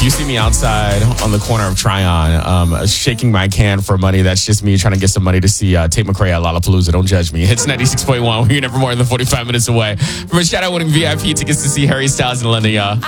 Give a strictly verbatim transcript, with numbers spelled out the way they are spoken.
you see me outside on the corner of Tryon, um, shaking my can for money, that's just me trying to get some money to see uh, Tate McRae at Lollapalooza. Don't judge me. It's ninety-six point one. We're never more than forty-five minutes away from a shout-out winning V I P tickets to see Harry Styles in London, y'all.